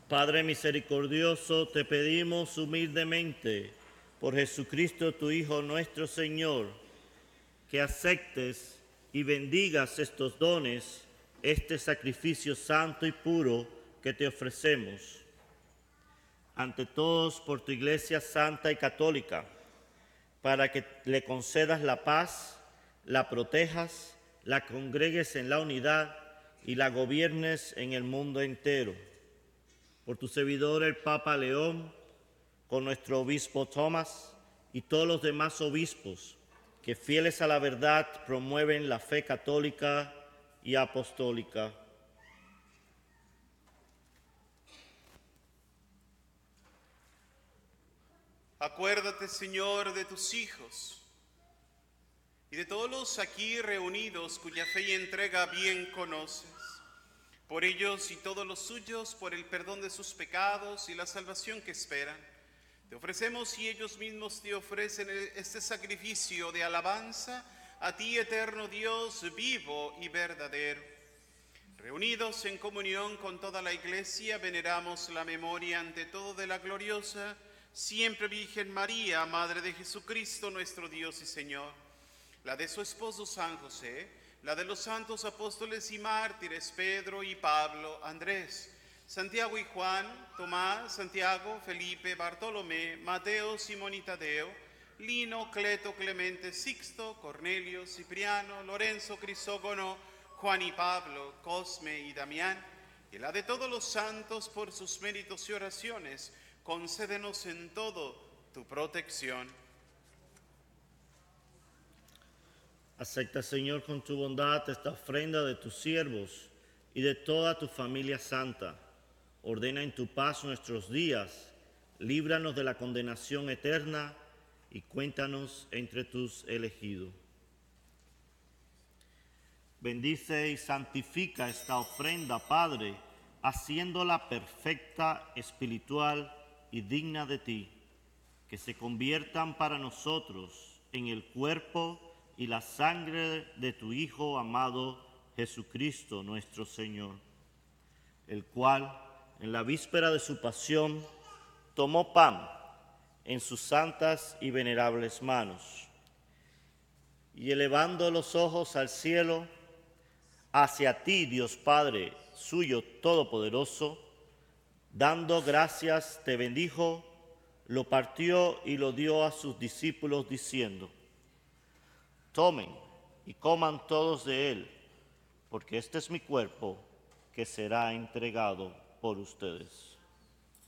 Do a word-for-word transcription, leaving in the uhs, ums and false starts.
Padre misericordioso, te pedimos humildemente, por Jesucristo tu Hijo nuestro Señor, que aceptes y bendigas estos dones, este sacrificio santo y puro que te ofrecemos. Ante todos, por tu Iglesia santa y católica, para que le concedas la paz, la protejas, la congregues en la unidad y la gobiernes en el mundo entero. Por tu servidor el Papa León, con nuestro obispo Tomás y todos los demás obispos, que fieles a la verdad promueven la fe católica y apostólica. Acuérdate, Señor, de tus hijos y de todos los aquí reunidos cuya fe y entrega bien conoces. Por ellos y todos los suyos, por el perdón de sus pecados y la salvación que esperan, te ofrecemos y ellos mismos te ofrecen este sacrificio de alabanza a ti, eterno Dios, vivo y verdadero. Reunidos en comunión con toda la Iglesia, veneramos la memoria ante todo de la gloriosa siempre Virgen María, Madre de Jesucristo, nuestro Dios y Señor, la de su esposo San José, la de los santos apóstoles y mártires Pedro y Pablo, Andrés, Santiago y Juan, Tomás, Santiago, Felipe, Bartolomé, Mateo, Simón y Tadeo, Lino, Cleto, Clemente, Sixto, Cornelio, Cipriano, Lorenzo, Crisógono, Juan y Pablo, Cosme y Damián, y la de todos los santos por sus méritos y oraciones, concédenos en todo tu protección. Acepta, Señor, con tu bondad esta ofrenda de tus siervos y de toda tu familia santa. Ordena en tu paz nuestros días, líbranos de la condenación eterna y cuéntanos entre tus elegidos. Bendice y santifica esta ofrenda, Padre, haciéndola perfecta, espiritual y digna de ti, que se conviertan para nosotros en el cuerpo y la sangre de tu Hijo amado Jesucristo nuestro Señor, el cual, en la víspera de su pasión, tomó pan en sus santas y venerables manos, y elevando los ojos al cielo, hacia ti, Dios Padre, suyo todopoderoso, dando gracias, te bendijo, lo partió y lo dio a sus discípulos, diciendo: tomen y coman todos de él, porque este es mi cuerpo que será entregado por ustedes.